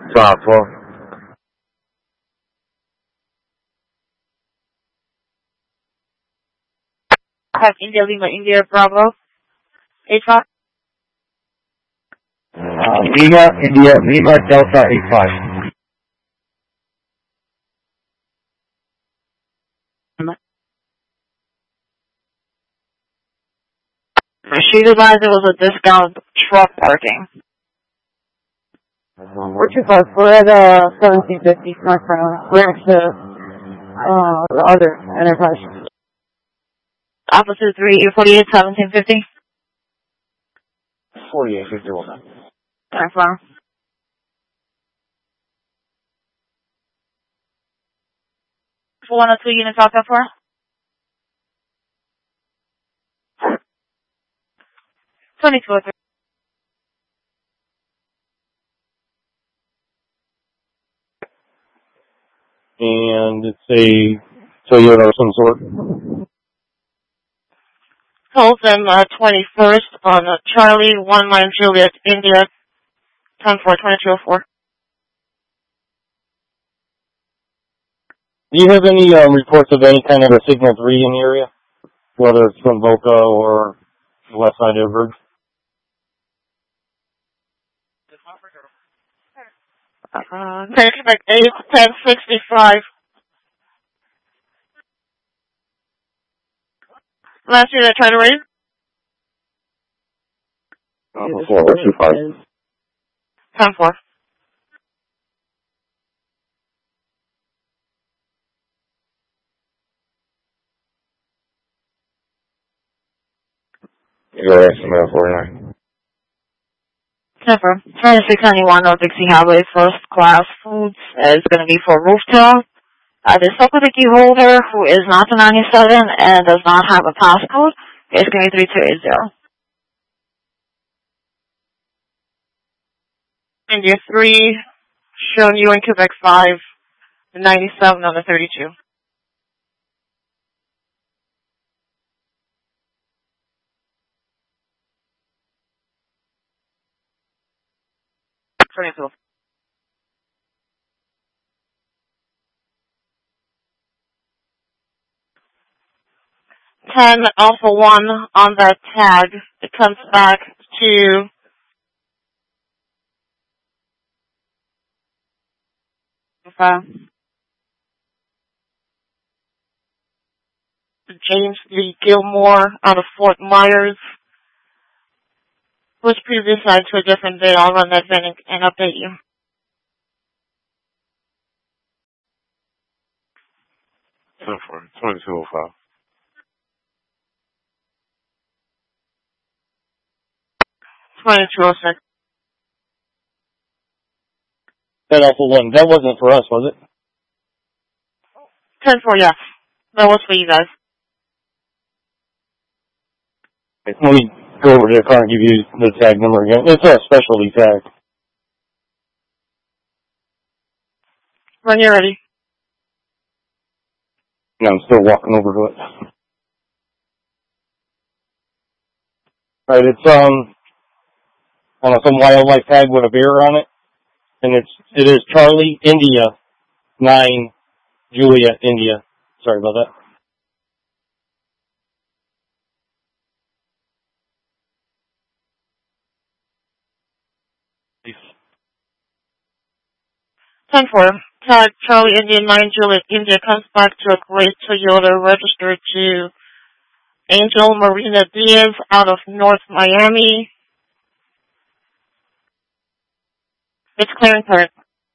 Bravo. Have India Lima India Bravo. 85. Lima India Lima Delta 85. She advised it was a discount truck parking. We're too close. We're at 1750 North Carolina. We're next to the other enterprise. Alpha 23, 48, 1750. 4851. That's fine. For 102 units out there for? $22 03. And it's a Toyota of some sort. Told them 21st on Charlie 19 Juliet India 10-4-2204. Do you have any reports of any kind of a Signal 3 in the area? Whether it's from Boca or the left side of the bridge? Quebec 8, 1065. Last year I tried to raise? 425. 10-4. Your estimate 49. 10-4. 2691 North Dixie Highway, first class foods is going to be for rooftop. They spoke with a key holder who is not a 97 and does not have a passcode. It's going to be 3280. India 3, showing you in Quebec 5, the 97 on the 32. $22. $10 Alpha 1 on that tag. It comes back to James Lee Gilmore out of Fort Myers. Was previously assigned to a different day. I'll run that VIN and update you. For 2205. 2206. That Alpha 1, that wasn't for us, was it? 10-4, yes. That was for you guys. Let me go over to the car and give you the tag number again. It's a specialty tag. When you're ready. No, I'm still walking over to it. Alright, it's on some wildlife tag with a bear on it. And it is Charlie India 9 Juliet India. Sorry about that. Peace. 10-4. Tag Charlie India 9 Juliet India comes back to a gray Toyota registered to Angel Marina Diaz out of North Miami. It's clearing current.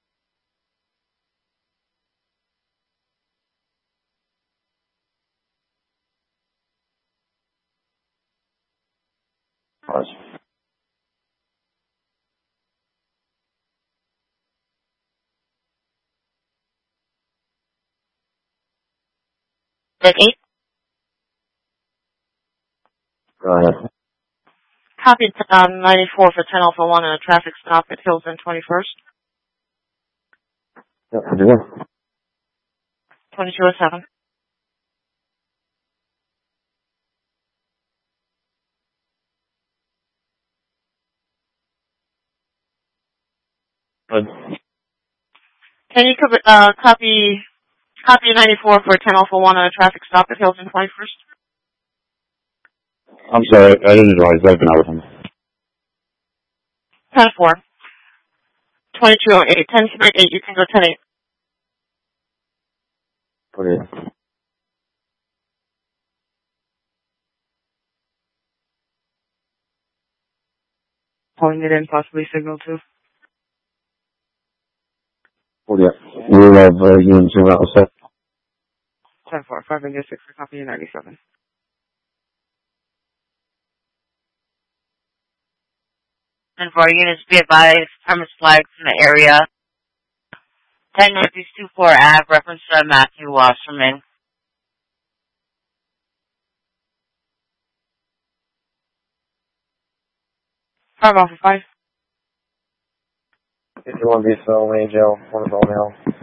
Deck 8. Go ahead. Copy 94 for 10 Alpha 1 and a traffic stop at Hilton 21st. Yep, I do. 2207. Good. Can you copy 94 for 10 Alpha 1 on a traffic stop at Hilton 21st? I'm sorry, I didn't realize I've been out with him. 10-4. 2208. 10-8, you can go 10-8. Okay. Pulling it in, possibly signal 2. Yeah. We'll have units around set. 10-4, 5 and 6 for copy 97. And for units be advised, premise flags in the area. 10 Northeast 24 Ave, reference to Matthew Wasserman. Five Alpha 5. If you want to be so, Angel, one of all now.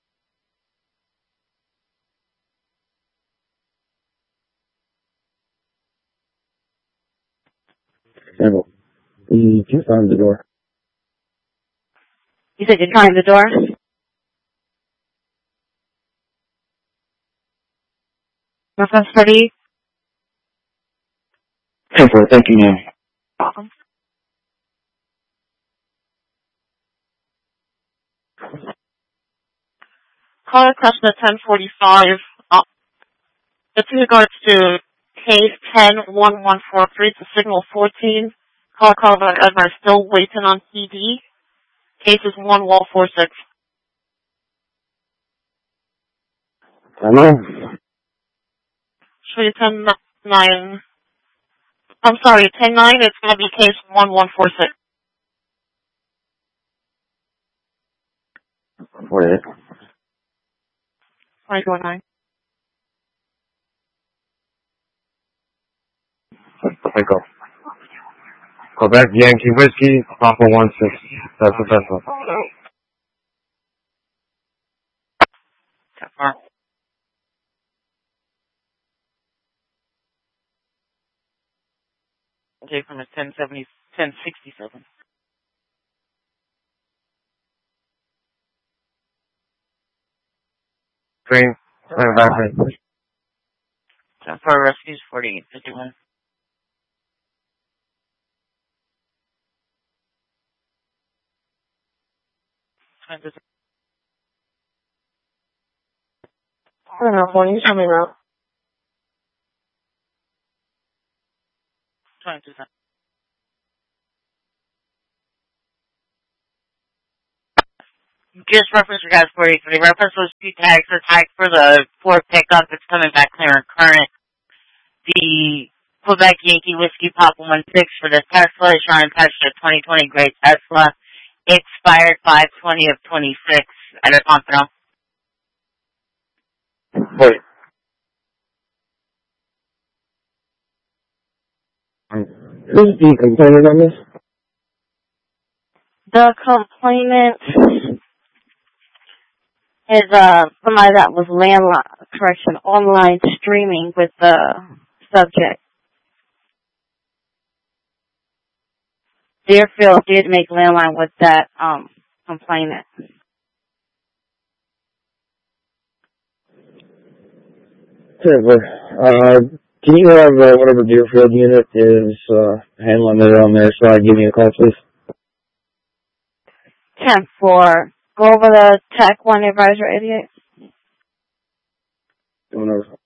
Handle. You just found the door. You said you're trying the door? Reference study? 10-4, thank you, ma'am. Welcome. Call request at 1045. It's in regards to case 101143 to signal 14. Call back Edmund still waiting on PD. Case is 1-46. Hello? Show you 10-9. I'm sorry, 10-9, it's going to be case 1146. 48. 2029. Echo. Quebec Yankee Whiskey, Papa 16. That's the best one. That far. Okay, from the 1067. Green. Back. That far rescues 4851. I don't know, when you tell me about. 22. Just reference for guys 43. Reference those two tags are tagged for the Ford pickup. It's coming back clear and current. The Quebec Yankee Whiskey Papa 16 for the Tesla is showing attached to 2020 Great Tesla. Expired 5/20 of 26 at a Pompano. Wait. Who's the complainant on this? The complainant is somebody that was online streaming with the subject. Deerfield did make landline with that complainant. Sure. Can you have whatever Deerfield unit is handling it on their side give me a call, please? 10-4. Go over the TAC 1 advisor 88. Going over.